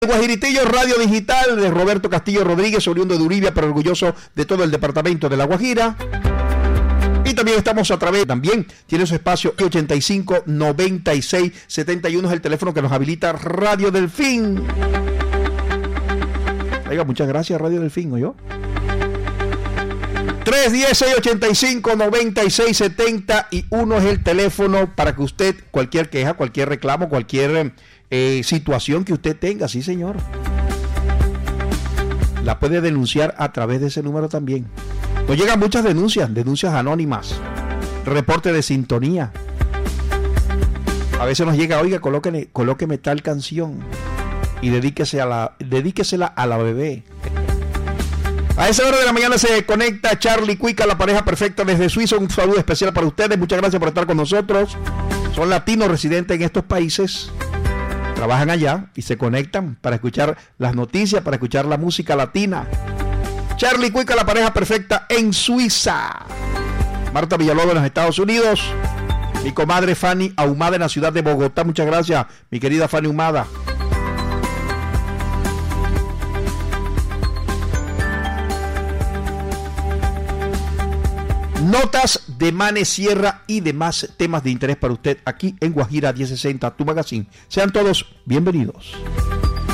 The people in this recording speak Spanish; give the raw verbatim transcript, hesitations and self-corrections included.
Guajiritillo Radio Digital de Roberto Castillo Rodríguez, oriundo de Uribia, pero orgulloso de todo el departamento de La Guajira. Y también estamos a través, también tiene su espacio ochenta y cinco, noventa y seis, setenta y uno, es el teléfono que nos habilita Radio Delfín. Oiga, muchas gracias Radio Delfín, ¿oyó? tres uno cero, seis ocho cinco, nueve seis siete uno es el teléfono para que usted, cualquier queja, cualquier reclamo, cualquier eh, situación que usted tenga, sí señor, la puede denunciar a través de ese número también. Nos llegan muchas denuncias, denuncias anónimas, reporte de sintonía. A veces nos llega, oiga, colóqueme, colóqueme tal canción y dedíquese a la, dedíquesela a la bebé. A esa hora de la mañana se conecta Charlie Cuica, la pareja perfecta desde Suiza. Un saludo especial para ustedes. Muchas gracias por estar con nosotros. Son latinos residentes en estos países. Trabajan allá y se conectan para escuchar las noticias, para escuchar la música latina. Charlie Cuica, la pareja perfecta en Suiza. Marta Villalobos en los Estados Unidos. Mi comadre Fanny Ahumada en la ciudad de Bogotá. Muchas gracias, mi querida Fanny Ahumada. Notas de Mane Sierra y demás temas de interés para usted aquí en Guajira diez sesenta, tu magazine. Sean todos bienvenidos.